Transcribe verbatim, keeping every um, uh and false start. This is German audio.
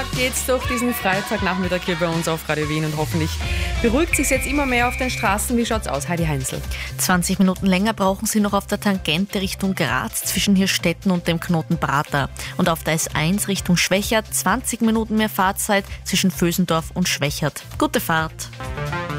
geht's durch diesen Freitagnachmittag hier bei uns auf Radio Wien und hoffentlich beruhigt sich jetzt immer mehr auf den Straßen. Wie schaut's aus, Heidi Heinzel? zwanzig Minuten länger brauchen Sie noch auf der Tangente Richtung Graz zwischen Hirstetten und dem Knoten Prater. Und auf der S eins Richtung Schwächert zwanzig Minuten mehr Fahrzeit zwischen Vösendorf und Schwächert. Gute Fahrt!